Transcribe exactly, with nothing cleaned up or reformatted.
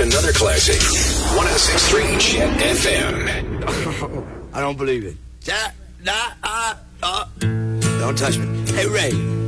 another classic. one oh six point three Chet F M. I don't believe it. Da, da, uh, uh. Don't touch me. Hey, Ray.